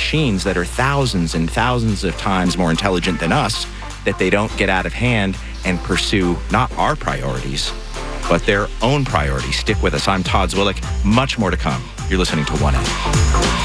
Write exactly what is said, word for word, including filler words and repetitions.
machines that are thousands and thousands of times more intelligent than us, that they don't get out of hand and pursue not our priorities, but their own priorities. Stick with us. I'm Todd Zwillich. Much more to come. You're listening to one N.